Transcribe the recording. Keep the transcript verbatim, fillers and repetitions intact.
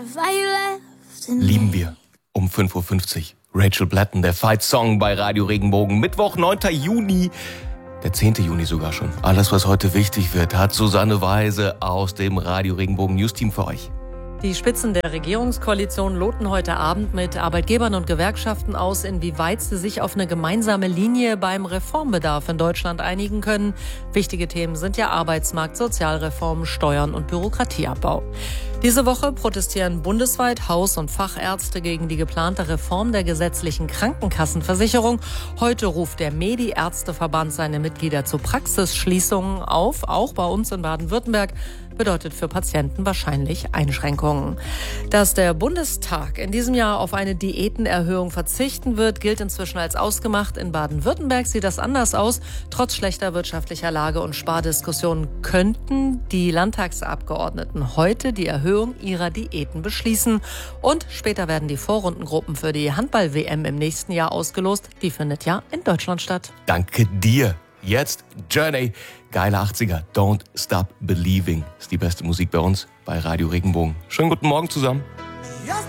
Lieben wir. Um fünf Uhr fünfzig. Rachel Platten, der Fight Song bei Radio Regenbogen. Mittwoch, neunter Juni. Der zehnte Juni sogar schon. Alles, was heute wichtig wird, hat Susanne Weise aus dem Radio Regenbogen News-Team für euch. Die Spitzen der Regierungskoalition loten heute Abend mit Arbeitgebern und Gewerkschaften aus, inwieweit sie sich auf eine gemeinsame Linie beim Reformbedarf in Deutschland einigen können. Wichtige Themen sind ja Arbeitsmarkt, Sozialreform, Steuern und Bürokratieabbau. Diese Woche protestieren bundesweit Haus- und Fachärzte gegen die geplante Reform der gesetzlichen Krankenkassenversicherung. Heute ruft der Medi-Ärzteverband seine Mitglieder zu Praxisschließungen auf, auch bei uns in Baden-Württemberg. Bedeutet für Patienten wahrscheinlich Einschränkungen. Dass der Bundestag in diesem Jahr auf eine Diätenerhöhung verzichten wird, gilt inzwischen als ausgemacht. In Baden-Württemberg sieht das anders aus. Trotz schlechter wirtschaftlicher Lage und Spardiskussionen könnten die Landtagsabgeordneten heute die Erhöhung ihrer Diäten beschließen. Und später werden die Vorrundengruppen für die Handball-W M im nächsten Jahr ausgelost. Die findet ja in Deutschland statt. Danke dir. Jetzt Journey. Geile achtziger. Don't Stop Believing. Ist die beste Musik bei uns bei Radio Regenbogen. Schönen guten Morgen zusammen. Ja.